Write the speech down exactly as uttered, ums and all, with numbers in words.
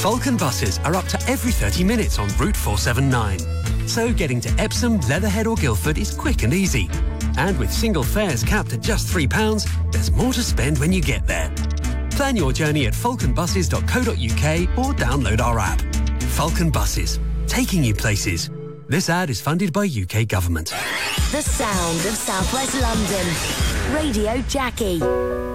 Falcon buses are up to every thirty minutes on Route four seventy-nine. So getting to Epsom, Leatherhead or Guildford is quick and easy. And with single fares capped at just three pounds, there's more to spend when you get there. Plan your journey at falcon buses dot co dot uk or download our app. Falcon Buses, taking you places. This ad is funded by U K Government. The sound of South West London. Radio Jackie.